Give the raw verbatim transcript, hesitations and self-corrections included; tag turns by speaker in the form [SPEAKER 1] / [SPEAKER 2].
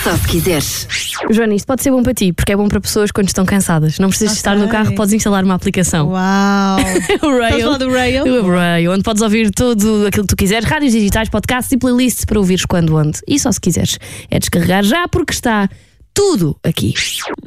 [SPEAKER 1] Só se quiseres.
[SPEAKER 2] Joana, isto pode ser bom para ti, porque é bom para pessoas quando estão cansadas. Não precisas
[SPEAKER 3] Ok.
[SPEAKER 2] estar no carro, podes instalar uma aplicação.
[SPEAKER 3] Uau!
[SPEAKER 2] O
[SPEAKER 3] Estás a falar
[SPEAKER 2] Rail.
[SPEAKER 3] do Rail?
[SPEAKER 2] O Rail, onde podes ouvir tudo aquilo que tu quiseres, rádios digitais, podcasts e playlists para ouvires quando onde. E só se quiseres. É descarregar já porque está tudo aqui.